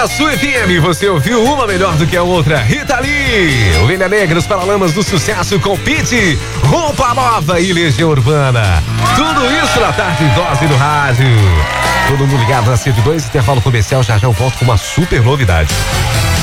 na sua FM, você ouviu uma melhor do que a outra. Rita Lee, Ovelha Negras, Paralamas do Sucesso com Pitty, Roupa Nova e Legião Urbana. Tudo isso na tarde em dose no rádio. Todo mundo ligado na 102, intervalo comercial, já eu volto com uma super novidade.